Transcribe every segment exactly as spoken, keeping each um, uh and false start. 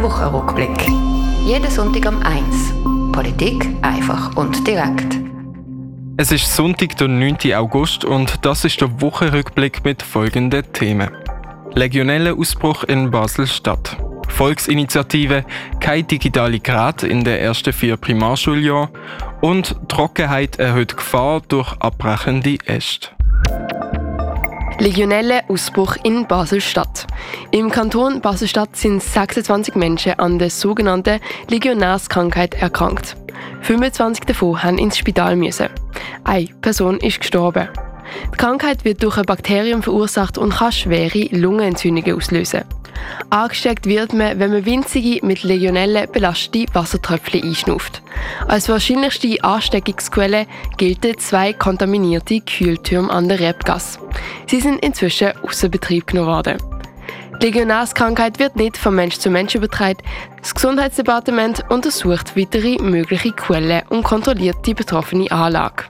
Wochenrückblick. Jeden Sonntag um eins. Politik einfach und direkt. Es ist Sonntag, der neunten August, und das ist der Wochenrückblick mit folgenden Themen. Legionellenausbruch in Basel-Stadt. Volksinitiative «Kein digitale Grad» in den ersten vier Primarschuljahren und Trockenheit erhöht Gefahr durch abbrechende Äste. Legionellenausbruch in Basel-Stadt. Im Kanton Basel-Stadt sind sechsundzwanzig Menschen an der sogenannten Legionärskrankheit erkrankt. fünfundzwanzig davon haben ins Spital müssen. Eine Person ist gestorben. Die Krankheit wird durch ein Bakterium verursacht und kann schwere Lungenentzündungen auslösen. Angesteckt wird man, wenn man winzige, mit Legionellen belastete Wassertröpfchen einschnauft. Als wahrscheinlichste Ansteckungsquelle gelten zwei kontaminierte Kühltürme an der Rebgasse. Sie sind inzwischen außer Betrieb genommen worden. Die Legionärskrankheit wird nicht von Mensch zu Mensch übertragen. Das Gesundheitsdepartement untersucht weitere mögliche Quellen und kontrolliert die betroffene Anlage.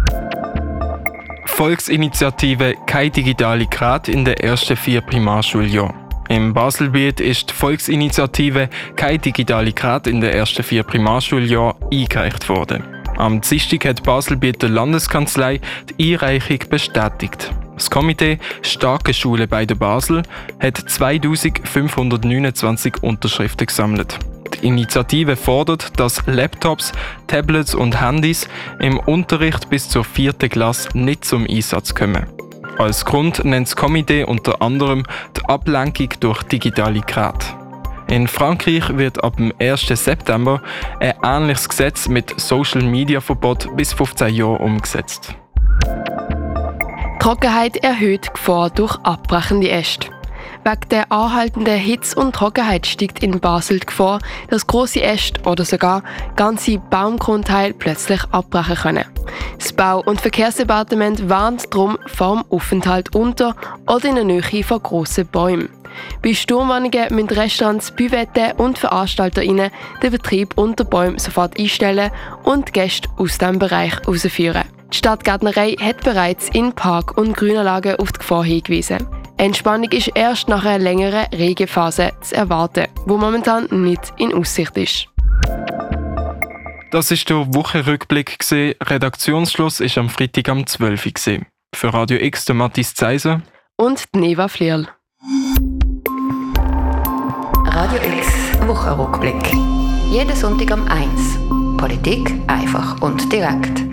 Volksinitiative «Kein digitale Grad» in den ersten vier Primarschuljahren. Im Baselbiet ist die Volksinitiative «Kein digitale Grad» in den ersten vier Primarschuljahren eingereicht worden. Am Dienstag hat die Baselbieter Landeskanzlei die Einreichung bestätigt. Das Komitee «Starke Schule bei der Basel» hat zweitausendfünfhundertneunundzwanzig Unterschriften gesammelt. Die Initiative fordert, dass Laptops, Tablets und Handys im Unterricht bis zur vierten Klasse nicht zum Einsatz kommen. Als Grund nennt das Komitee unter anderem die Ablenkung durch digitale Geräte. In Frankreich wird ab dem ersten September ein ähnliches Gesetz mit Social-Media-Verbot bis fünfzehn Jahren umgesetzt. Trockenheit erhöht die Gefahr durch abbrechende Äste. Wegen der anhaltenden Hitze und Trockenheit steigt in Basel die Gefahr, dass grosse Äste oder sogar ganze Baumgrundteile plötzlich abbrechen können. Das Bau- und Verkehrsdepartement warnt darum vor dem Aufenthalt unter oder in der Nähe von grossen Bäumen. Bei Sturmwarnungen müssen Restaurants, Büvetten und VeranstalterInnen den Betrieb unter Bäumen sofort einstellen und Gäste aus diesem Bereich rausführen. Die Stadtgärtnerei hat bereits in Park- und Grünanlagen auf die Gefahr hingewiesen. Entspannung ist erst nach einer längeren Regenphase zu erwarten, wo momentan nicht in Aussicht ist. Das war der Wochenrückblick. Redaktionsschluss war am Freitag am zwölften Uhr. Für Radio X der Matthias Zeiser und Neva Flierl. Radio X Wochenrückblick. Jeden Sonntag um eins. Politik einfach und direkt.